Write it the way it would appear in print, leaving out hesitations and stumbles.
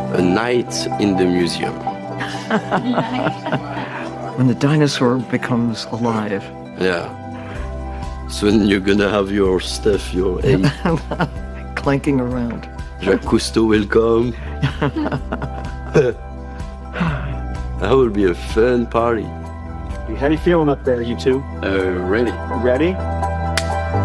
a night in the museum. When the dinosaur becomes alive. Yeah. Soon you're gonna have your stuff, your egg. Clanking around. Jacques Cousteau will come. That will be a fun party. How do you feeling up there, you two? Ready. Ready?